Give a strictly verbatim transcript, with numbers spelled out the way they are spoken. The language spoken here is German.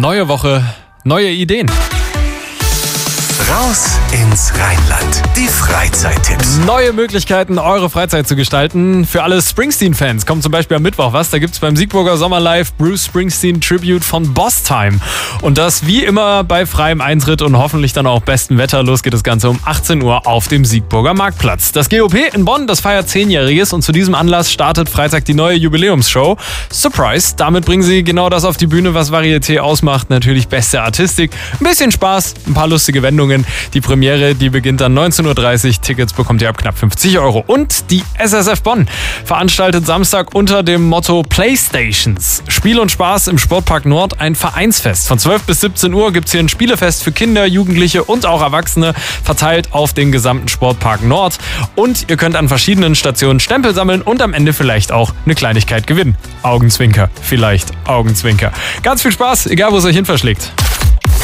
Neue Woche, neue Ideen. Raus ins Rheinland. Die Freizeittipps. Neue Möglichkeiten, eure Freizeit zu gestalten. Für alle Springsteen-Fans kommt zum Beispiel am Mittwoch was. Da gibt's beim Siegburger Sommerlive Bruce Springsteen Tribute von Boss Time. Und das wie immer bei freiem Eintritt und hoffentlich dann auch bestem Wetter. Los geht das Ganze um achtzehn Uhr auf dem Siegburger Marktplatz. Das G O P in Bonn, das feiert zehnjähriges und zu diesem Anlass startet Freitag die neue Jubiläumsshow. Surprise! Damit bringen sie genau das auf die Bühne, was Varieté ausmacht. Natürlich beste Artistik, ein bisschen Spaß, ein paar lustige Wendungen. Die Premiere, die beginnt dann neunzehn Uhr dreißig. Tickets bekommt ihr ab knapp fünfzig Euro. Und die S S F Bonn veranstaltet Samstag unter dem Motto Playstations. Spiel und Spaß im Sportpark Nord, ein Vereinsfest. Von zwölf bis siebzehn Uhr gibt es hier ein Spielefest für Kinder, Jugendliche und auch Erwachsene, verteilt auf den gesamten Sportpark Nord. Und ihr könnt an verschiedenen Stationen Stempel sammeln und am Ende vielleicht auch eine Kleinigkeit gewinnen. Augenzwinker, vielleicht Augenzwinker. Ganz viel Spaß, egal wo es euch hin verschlägt.